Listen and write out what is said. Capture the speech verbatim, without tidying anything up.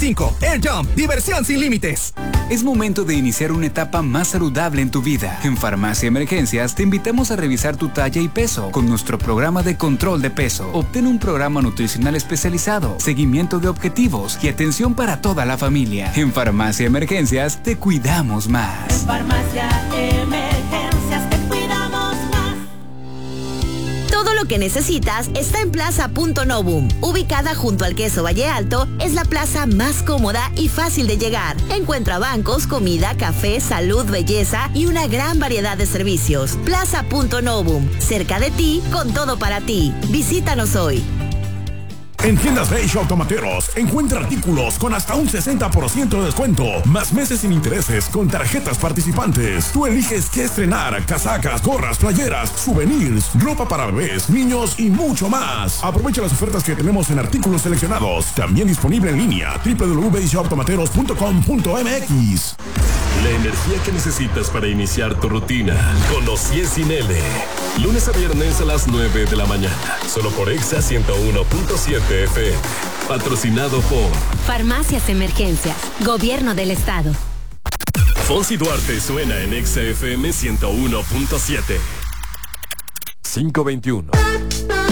cinco. Air Jump, diversión sin límites. Es momento de iniciar una etapa más saludable en tu vida. En Farmacia Emergencias te invitamos a revisar tu talla y peso con nuestro programa de control de peso. Obtén un programa nutricional especializado, seguimiento de objetivos y atención para toda la familia. En Farmacia Emergencias te cuidamos más. En Farmacia Emergencias te cuidamos más. Todo lo que necesitas está en Plaza Punto Novum. Ubicada junto al Queso Valle Alto, es la plaza más cómoda y fácil de llegar. Encuentra bancos, comida, café, salud, belleza y una gran variedad de servicios. Plaza Punto Novum, cerca de ti, con todo para ti. Visítanos hoy. En Tiendas Beige Automateros encuentra artículos con hasta un sesenta por ciento de descuento, más meses sin intereses con tarjetas participantes. Tú eliges qué estrenar: casacas, gorras, playeras, souvenirs, ropa para bebés, niños y mucho más. Aprovecha las ofertas que tenemos en artículos seleccionados. También disponible en línea doble u doble u doble u punto beige automateros punto com punto m x. La energía que necesitas para iniciar tu rutina con Ocié sin L. Lunes a viernes a las nueve de la mañana. Solo por Exa ciento uno punto siete F M. Patrocinado por Farmacias Emergencias, Gobierno del Estado. Fonsi Duarte suena en Exa F M ciento uno punto siete. cinco veintiuno.